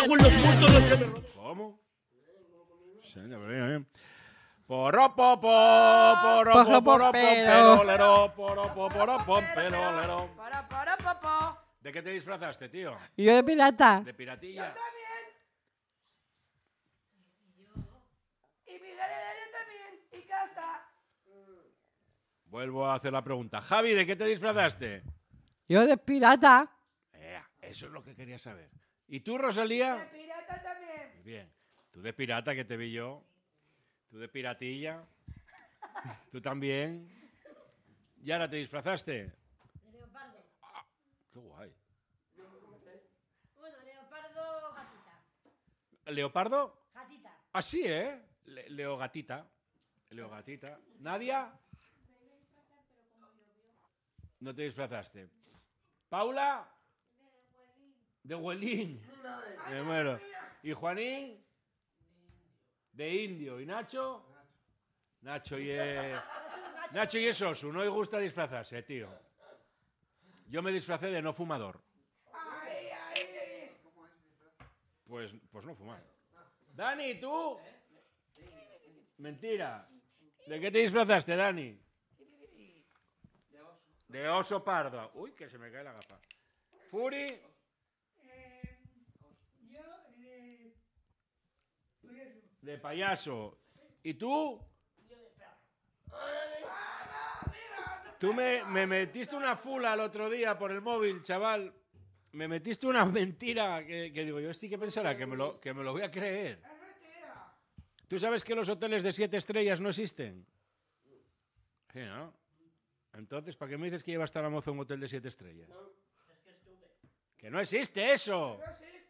cago en los muertos los que me roban. ¿Cómo? Poropo, poropo, poropo, pelolero, poropo, poropo, pelolero. ¿De qué te disfrazaste, tío? Yo de pirata. ¿De piratilla? Y Miguel Heredia también. Y Casta. Vuelvo a hacer la pregunta. Javi, ¿de qué te disfrazaste? Yo de pirata. Eso es lo que quería saber. ¿Y tú, Rosalía? De pirata también. Muy bien. Tú de pirata, que te vi yo. Tú de piratilla. Tú también. ¿Y ahora te disfrazaste? De leopardo. Ah, qué guay. Bueno, leopardo, gatita. ¿Leopardo? Gatita. Ah, sí, ¿eh? Leogatita. Leogatita. ¿Nadia? No te disfrazaste. ¿Paula? De Huelín. Me muero. ¿Y Juanín? De indio. ¿Y Nacho? Nacho y es Osu. No le gusta disfrazarse, tío. Yo me disfracé de no fumador. Pues no fumar. Dani, ¿tú? Mentira. ¿De qué te disfrazaste, Dani? De oso pardo. Uy, que se me cae la gafa. Furi. De payaso. ¿Y tú? Tú me metiste una fula el otro día por el móvil, chaval. Me metiste una mentira que digo yo, ¿qué pensará? Que me lo voy a creer. ¿Tú sabes que los hoteles de 7 estrellas no existen? Sí, ¿no? Entonces, ¿para qué me dices que lleva hasta la moza un hotel de 7 estrellas? ¡Que no existe eso! No existe.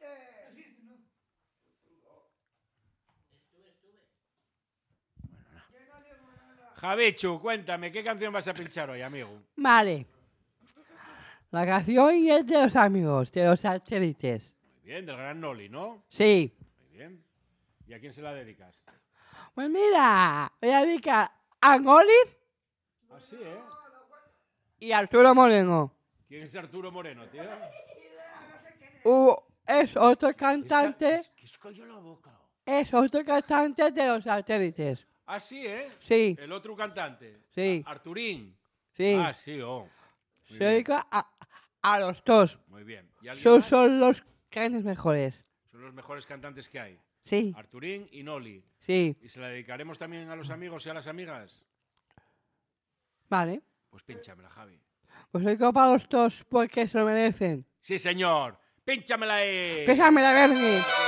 Javichu, cuéntame, ¿qué canción vas a pinchar hoy, amigo? Vale. La canción es de los amigos, de los satélites. Muy bien, del gran Noli, ¿no? Sí. Muy bien. ¿Y a quién se la dedicas? Pues mira, voy a dedicar a Goli Ah, sí, ¿eh? y a Arturo Moreno. ¿Quién es Arturo Moreno, tío? Es otro cantante. ¿Qué es cayó la boca? Es otro cantante de los satélites. Ah, sí, ¿eh? Sí. El otro cantante. Sí. Arturín. Sí. Ah, sí, oh. Muy Se bien. dedica a los dos. Muy bien. ¿Y alguien más? Son los grandes mejores. Son los mejores cantantes que hay. Sí. Arturín y Noli. Sí. ¿Y se la dedicaremos también a los amigos y a las amigas? Vale. Pues pínchamela, Javi. Pues soy para los dos porque se lo merecen. Sí, señor. Pínchamela ahí. Pésame la Bernie.